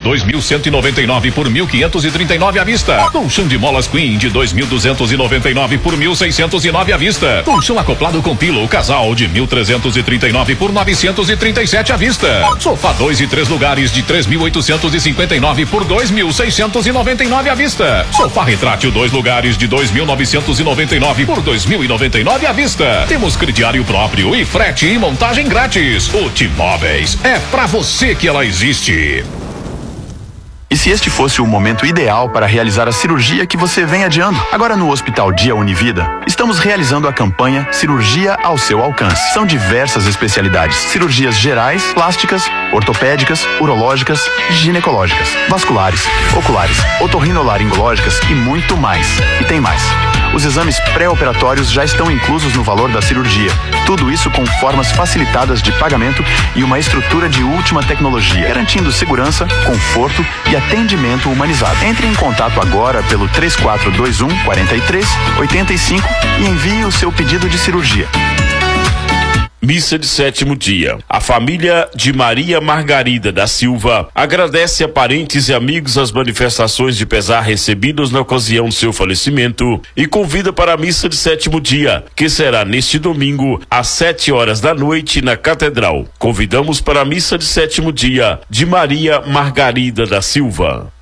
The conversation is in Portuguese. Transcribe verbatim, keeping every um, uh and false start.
dois mil cento e noventa e nove por mil quinhentos e trinta e nove à vista. Colchão de molas Queen de dois mil duzentos e noventa e nove por mil seiscentos e nove à vista. Colchão acoplado com pillow casal de mil trezentos e trinta e nove por novecentos e trinta e sete à vista. Sofá dois e três lugares de três mil oitocentos e cinquenta e nove por dois mil seiscentos e noventa e nove à vista. Sofá retrátil dois lugares de dois mil novecentos e noventa e nove por dois mil e noventa e nove à vista. Temos crediário próprio e frete e montagem grátis. Ultimóveis, é pra você que ela existe. E se este fosse o momento ideal para realizar a cirurgia que você vem adiando? Agora no Hospital Dia Univida, estamos realizando a campanha Cirurgia ao seu alcance. São diversas especialidades: cirurgias gerais, plásticas, ortopédicas, urológicas, ginecológicas, vasculares, oculares, otorrinolaringológicas e muito mais. E tem mais. Os exames pré-operatórios já estão inclusos no valor da cirurgia. Tudo isso com formas facilitadas de pagamento e uma estrutura de última tecnologia, garantindo segurança, conforto e atendimento humanizado. Entre em contato agora pelo três quatro dois um, quatro três, oito cinco e envie o seu pedido de cirurgia. Missa de sétimo dia. A família de Maria Margarida da Silva agradece a parentes e amigos as manifestações de pesar recebidas na ocasião do seu falecimento e convida para a missa de sétimo dia, que será neste domingo às sete horas da noite na Catedral. Convidamos para a missa de sétimo dia de Maria Margarida da Silva.